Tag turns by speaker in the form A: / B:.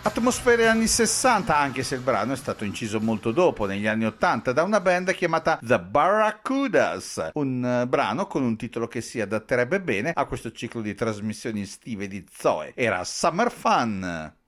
A: Atmosfere anni 60, anche se il brano è stato inciso molto dopo, negli anni 80, da una band chiamata The Barracudas, un brano con un titolo che si adatterebbe bene a questo ciclo di trasmissioni estive di Zoe. Era Summer Fun.